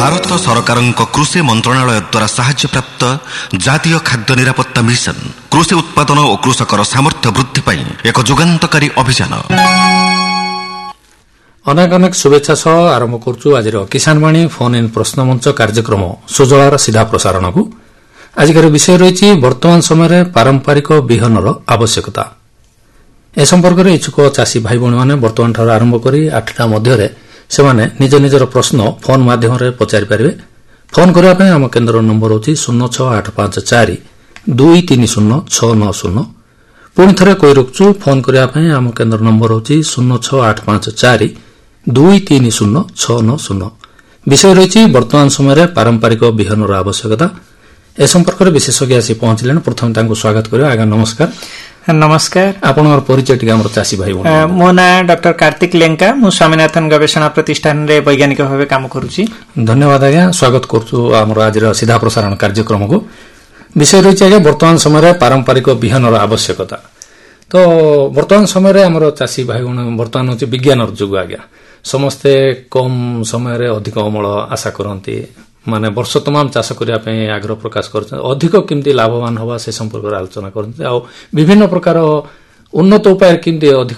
ଭାରତ ସରକାରଙ୍କ କୃଷି ମନ୍ତ୍ରଣାଳୟ ଦ୍ୱାରା ସାହାଯ୍ୟପ୍ରାପ୍ତ ଜାତୀୟ ଖାଦ୍ୟ ନିରାପତ୍ତା ମିଶନ କୃଷି ଉତ୍ପାଦନ ଓ କୃଷକର ସାମର୍ଥ୍ୟ ବୃଦ୍ଧି ପାଇଁ ଏକ ଯୁଗାନ୍ତକାରୀ ଅଭିଯାନ। ଅନେକ ଅନେକ ଶୁଭେଚ୍ଛା ସହ ଆରମ୍ଭ କରୁଛୁ ଆଜିର କିଷାନ ବାଣୀ ଫୋନ୍ ଇନ୍ ପ୍ରଶ୍ନମଞ୍ଚ କାର୍ଯ୍ୟକ୍ରମ ସୁଜଳାର ସିଧା ପ୍ରସାରଣକୁ। ଆଜିକାର ବିଷୟ ରହିଛି ବର୍ତ୍ତମାନ ସମୟରେ ପାରମ୍ପରିକ ବିହନର ଆବଶ୍ୟକତା। ଏ ସମ୍ପର୍କରେ ଇଚ୍ଛୁକ ଚାଷୀ ଭାଇ ଭଉଣୀମାନେ ବର୍ତ୍ତମାନଠାରୁ ଆରମ୍ଭ କରି 8ଟା ମଧ୍ୟରେ ସେମାନେ ନିଜ ନିଜର ପ୍ରଶ୍ନ ଫୋନ୍ ମାଧ୍ୟମରେ ପଚାରିପାରିବେ। ଫୋନ୍ କରିବା ପାଇଁ ଆମ କେନ୍ଦ୍ର ନମ୍ବର ହେଉଛି 06854 230 690। ପୁଣି ଥରେ କହି ରଖୁଛୁ, ଫୋନ୍ କରିବା ପାଇଁ ଆମ କେନ୍ଦ୍ର ନମ୍ବର ହେଉଛି 06854 230 690। ବିଷୟ ରହିଛି ବର୍ତ୍ତମାନ ସମୟରେ ପାରମ୍ପରିକ ବିହନର ଆବଶ୍ୟକତା। ଏ ସମ୍ପର୍କରେ ବିଶେଷଜ୍ଞ ଆସି ପହଞ୍ଚିଲେଣି। ପ୍ରଥମେ ତାଙ୍କୁ ସ୍ୱାଗତ କରିବା। ଆଜ୍ଞା ନମସ୍କାର। ନମସ୍କାର। ଆପଣଙ୍କର ପରିଚୟ ଟିକେ ଆମର ଚାଷୀ ଭାଇ ଭଉଣୀ। ମୋ ନାଁ ଡକ୍ଟର କାର୍ତ୍ତିକ ଲେଙ୍କା। ମୁଁ ସ୍ୱାମୀନାଥନ ଗବେଷଣା ପ୍ରତିଷ୍ଠାନରେ ବୈଜ୍ଞାନିକ ଭାବେ କାମ କରୁଛି। ଧନ୍ୟବାଦ ଆଜ୍ଞା। ସ୍ୱାଗତ କରୁଛୁ ଆମର ଆଜିର ସିଧା ପ୍ରସାରଣ କାର୍ଯ୍ୟକ୍ରମକୁ। ବିଷୟ ରହିଛି ଆଜ୍ଞା ବର୍ତ୍ତମାନ ସମୟରେ ପାରମ୍ପରିକ ବିହନର ଆବଶ୍ୟକତା। ତ ବର୍ତ୍ତମାନ ସମୟରେ ଆମର ଚାଷୀ ଭାଇ ଭଉଣୀ ବର୍ତ୍ତମାନ ହେଉଛି ବିଜ୍ଞାନର ଯୁଗ ଆଜ୍ଞା। ସମସ୍ତେ କମ୍ ସମୟରେ ଅଧିକ ଅମଳ ଆଶା କରନ୍ତି, ମାନେ ବର୍ଷ ତମାମ ଚାଷ କରିବା ପାଇଁ ଆଗ୍ରହ ପ୍ରକାଶ କରୁଛନ୍ତି। ଅଧିକ କେମିତି ଲାଭବାନ ହେବା ସେ ସମ୍ପର୍କରେ ଆଲୋଚନା କରନ୍ତି, ଆଉ ବିଭିନ୍ନ ପ୍ରକାର ଉନ୍ନତ ଉପାୟରେ କେମିତି ଅଧିକ